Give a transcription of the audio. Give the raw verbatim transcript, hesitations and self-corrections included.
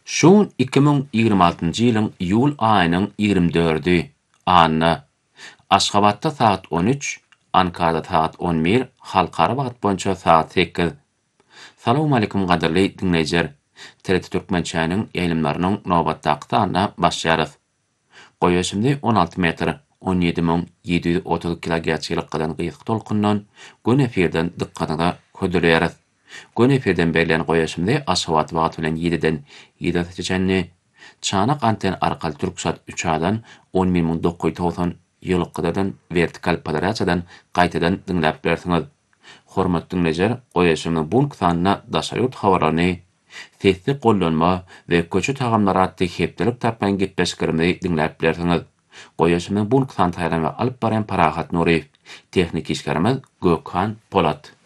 Şoň iki mиң ýigirme altynjy ýylyň ýul aýynyň ýigirme dördi anyna Aşgabatda saat on üç, Ankara'da saat on bir, halkara wagt boýunça saat sekiz. Salam aleykum gaderli dinleýijiler. T R T Türkmençäniň ýaýlymlarynyň nobatdaky sanyna başlaýarys. Goýaşymdy on alty metr, on ýedi miň ýedi ýüz otuz kilohertz ýylykdan gyýyk tolkundan gün efirden dikkatine ködürýärys. Gün efirden berilen goýaşymdy Aşgabat wagt bilen ýediden ýedi geçenni çanak anten arkaly Türksat üç adan on bir miň dokuz ýüz togson ýylykdan vertikal polarizadan gaýtadan dinläp bersiňiz. Hormatly dinleýijiler, goýaşymyň bu sanyna daşaryp hawaralyny sesli gollanma we köçü tagamlar atdy hepdelik tapan gitbeşgirimi dinläp bersiňiz. Goýaşymyň bu sanyna alyp baran Parahat Nuri, teknik işgärimiz Gökhan Polat.